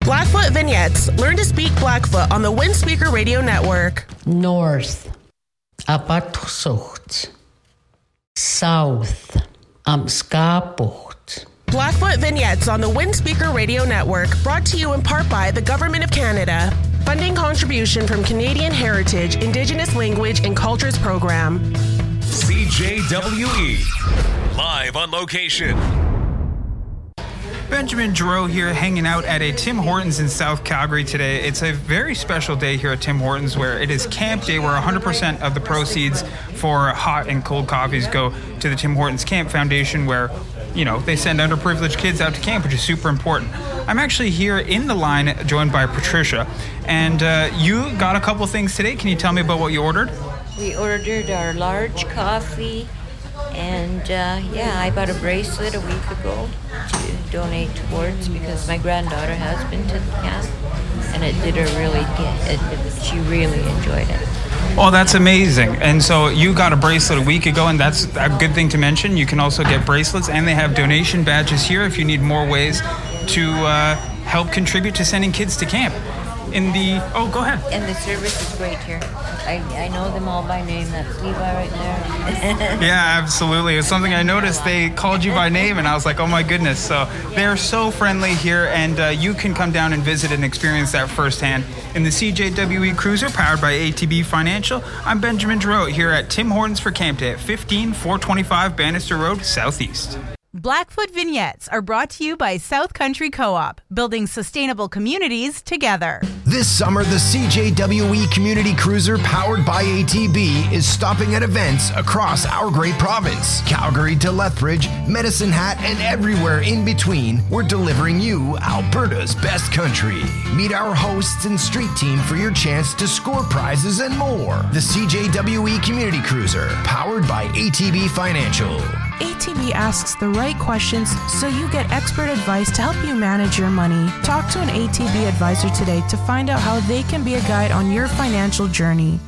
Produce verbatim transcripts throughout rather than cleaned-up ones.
Blackfoot Vignettes. Learn to speak Blackfoot on the Windspeaker Radio Network. North, Abattosucht. South, Amskapocht. Blackfoot Vignettes on the Windspeaker Radio Network, brought to you in part by the Government of Canada. Funding contribution from Canadian Heritage, Indigenous Language and Cultures Program. C J W E, live on location. Benjamin Giroux here, hanging out at a Tim Hortons in South Calgary today. It's a very special day here at Tim Hortons where it is Camp Day, where one hundred percent of the proceeds for hot and cold coffees go to the Tim Hortons Camp Foundation, where, you know, they send underprivileged kids out to camp, which is super important. I'm actually here in the line, joined by Patricia, and uh, you got a couple things today. Can you tell me about what you ordered? We ordered our large coffee, and uh, yeah, I bought a bracelet a week ago to donate towards, because my granddaughter has been to the camp, and it did her really get it, it, she really enjoyed it. Oh, that's amazing. And so you got a bracelet a week ago, and that's a good thing to mention. You can also get bracelets, and they have donation badges here if you need more ways to uh, help contribute to sending kids to camp. In the, oh, go ahead. And the service is great here. I, I know them all by name. That's Levi right there. Yeah, absolutely. It was something I noticed. They called you by name, and I was like, oh my goodness. So they're so friendly here, and uh, you can come down and visit and experience that firsthand. In the C J W E Cruiser, powered by A T B Financial, I'm Benjamin Giroux here at Tim Hortons for Camp Day at fifteen four twenty-five Bannister Road, Southeast. Blackfoot Vignettes are brought to you by South Country Co-op, building sustainable communities together. This summer, the C J W E Community Cruiser, powered by A T B, is stopping at events across our great province. Calgary to Lethbridge, Medicine Hat, and everywhere in between, we're delivering you Alberta's best country. Meet our hosts and street team for your chance to score prizes and more. The C J W E Community Cruiser, powered by A T B Financial. A T B asks the right questions so you get expert advice to help you manage your money. Talk to an A T B advisor today to find out how they can be a guide on your financial journey.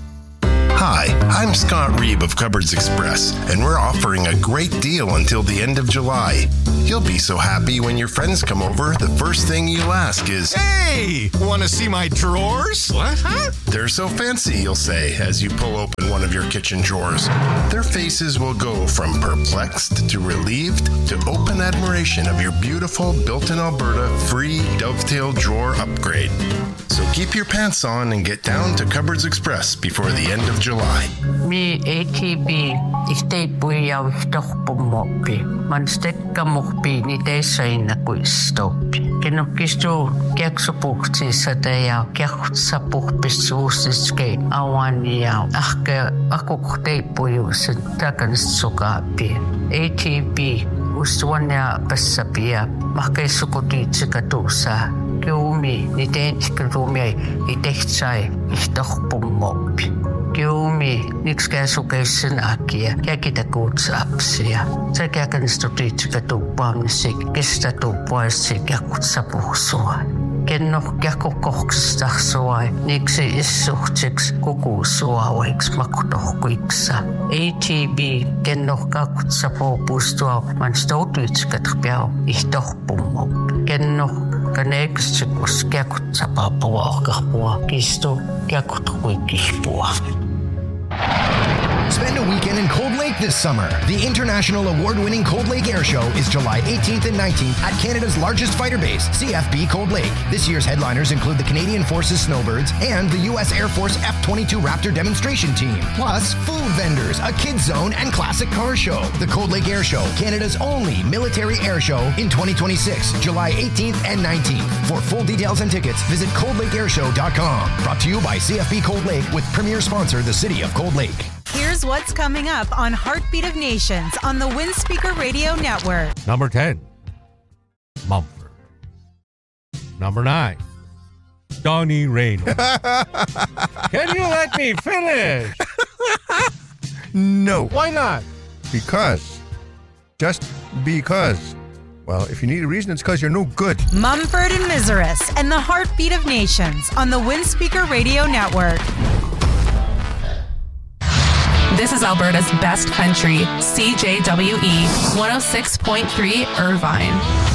Hi, I'm Scott Reeb of Cupboards Express, and we're offering a great deal until the end of July. You'll be so happy when your friends come over, the first thing you'll ask is, "Hey, want to see my drawers?" What? Huh? "They're so fancy," you'll say as you pull open one of your kitchen drawers. Their faces will go from perplexed to relieved to open admiration of your beautiful built-in Alberta free dovetail drawer upgrade. So keep your pants on and get down to Cupboards Express before the end of July. Me A T B isteippuja yhtohpumoppi. Man stekka muhpi ni teissaina kuistoppi. Kenokkistu kiaksupuhtissa teja kiakutsapuhpissuusiske awani ja ahke akuhteippujuusen takanistsukaappi. A T B ustuania passapia mahkeissukutiitsikatuussa. Kiumi ni teetsikatuumia i tehtsai ihtohpumoppi. Kiumi nikskäsukeisen akia käkitä kuutsaapsia. Se käkänistutiitsikatuuppaamisi kestatuuppaisi käkutsapuhsua. Kenno käkukohksistahsuai niksi issuhtsiksi kukuusuauiksi makutohkuiksa. A T B kenno käkutsapuupustua man stoutuitsikatpiau ihtohpumoppi. Kenno Kaneeksikus kiakutsapapua ohkahpua kistu kiakutkuikihpua. Spend a weekend in Cold Lake this summer. The international award-winning Cold Lake Air Show is July eighteenth and nineteenth at Canada's largest fighter base, C F B Cold Lake. This year's headliners include the Canadian Forces Snowbirds and the U S Air Force F twenty-two Raptor demonstration team. Plus, food vendors, a kids zone, and classic car show. The Cold Lake Air Show, Canada's only military air show in twenty twenty-six, July eighteenth and nineteenth. For full details and tickets, visit cold lake air show dot com. Brought to you by C F B Cold Lake with premier sponsor, the City of Cold Lake. Here's what's coming up on Heartbeat of Nations on the Windspeaker Radio Network. Number ten, Mumford. Number nine, Donnie Reynolds. Can you let me finish? No. Why not? Because. Just because. Well, if you need a reason, it's because you're no good. Mumford and Miseris and the Heartbeat of Nations on the Windspeaker Radio Network. This is Alberta's best country, C J W E one oh six point three Irvine.